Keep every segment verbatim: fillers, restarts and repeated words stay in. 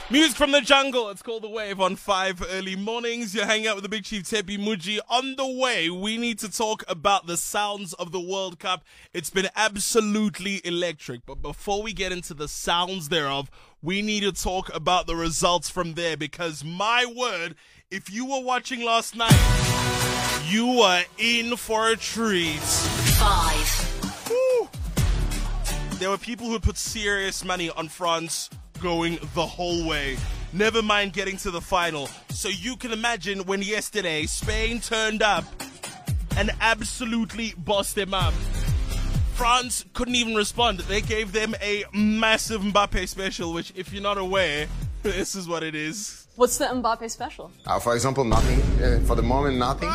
Music from the jungle. It's called The Wave on five early mornings. You're hanging out with the Big Chief Tepi Muji. On the way, we need to talk about the sounds of the World Cup. It's been absolutely electric. But before we get into the sounds thereof, we need to talk about the results from there. Because my word, if you were watching last night, you were in for a treat. Five. Woo. There were people who put serious money on France going the whole way. Never mind getting to the final. So you can imagine when yesterday Spain turned up and absolutely bossed them up. France couldn't even respond. They gave them a massive Mbappe special, which if you're not aware, this is what it is. What's the Mbappe special? Uh, for example, nothing. Uh, for the moment, nothing.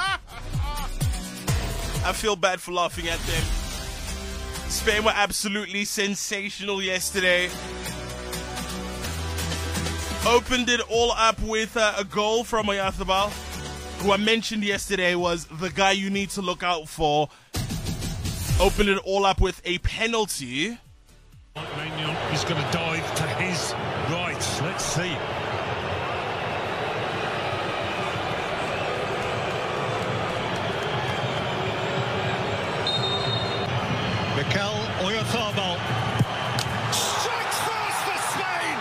I feel bad for laughing at them. Spain were absolutely sensational yesterday. Opened it all up with uh, a goal from Oyarzabal, who I mentioned yesterday was the guy you need to look out for. Opened it all up with a penalty. Maignan is going to dive to his right. Let's see. Mikel Oyarzabal strikes first for Spain.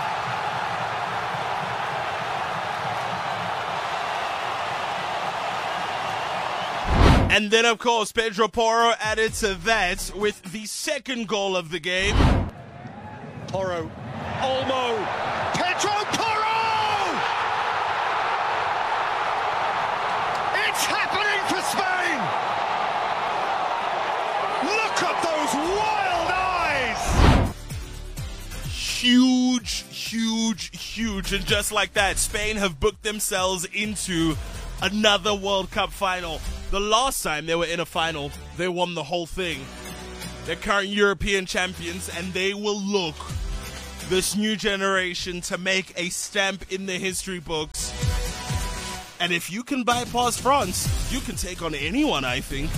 And then, of course, Pedro Porro added to that with the second goal of the game. Porro, Olmo, Pedro Porro! It's happening for Spain! Look at those wild eyes! Huge, huge, huge. And just like that, Spain have booked themselves into another World Cup final. The last time they were in a final, they won the whole thing. They're current European champions, and they will look this new generation to make a stamp in the history books. And if you can bypass France, you can take on anyone, I think.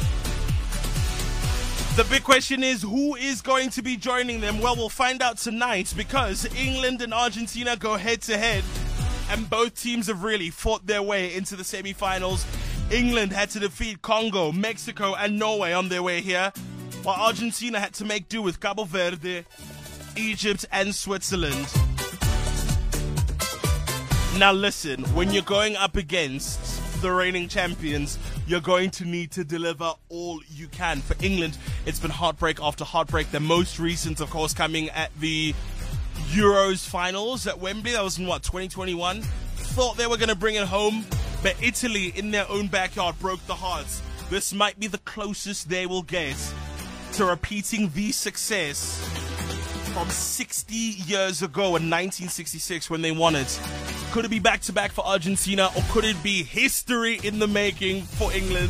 The big question is, who is going to be joining them? Well, we'll find out tonight, because England and Argentina go head-to-head, and both teams have really fought their way into the semi-finals. England had to defeat Congo, Mexico, and Norway on their way here, while Argentina had to make do with Cabo Verde, Egypt, and Switzerland. Now listen, when you're going up against the reigning champions, you're going to need to deliver all you can. For England, it's been heartbreak after heartbreak. The most recent, of course, coming at the Euros finals at Wembley. That was in, what, twenty twenty-one? Thought they were going to bring it home, but Italy, in their own backyard, broke the hearts. This might be the closest they will get to repeating the success from sixty years ago in nineteen sixty-six when they won it. Could it be back-to-back for Argentina, or could it be history in the making for England?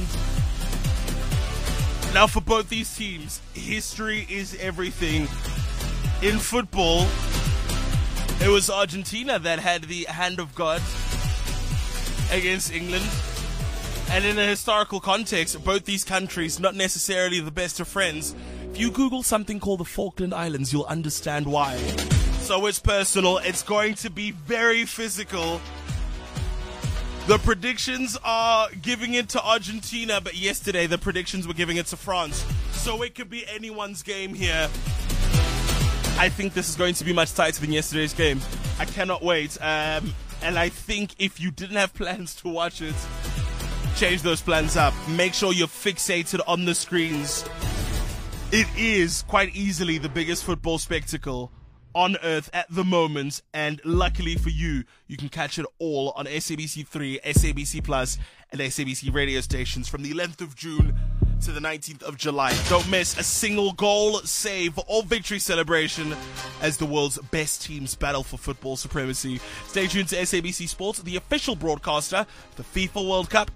Now, for both these teams, history is everything. In football, it was Argentina that had the hand of God against England. And in a historical context, both these countries, not necessarily the best of friends. If you Google something called the Falkland Islands, you'll understand why. So it's personal. It's going to be very physical. The predictions are giving it to Argentina, but yesterday the predictions were giving it to France. So it could be anyone's game here. I think this is going to be much tighter than yesterday's game. I cannot wait. Um, and I think if you didn't have plans to watch it, change those plans up. Make sure you're fixated on the screens. It is quite easily the biggest football spectacle on earth at the moment, and luckily for you, you can catch it all on S A B C three, S A B C Plus, and S A B C radio stations from the eleventh of June to the nineteenth of July. Don't miss a single goal, save, or victory celebration as the world's best teams battle for football supremacy. Stay tuned to S A B C Sports, the official broadcaster of the FIFA World Cup